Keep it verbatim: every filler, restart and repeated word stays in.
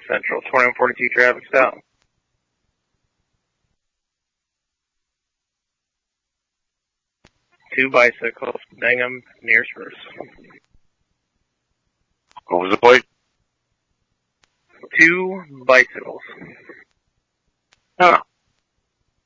Central, twenty-one forty-two traffic stop. Two bicycles, Bingham, near Spruce. What was the plate? Two bicycles. Oh.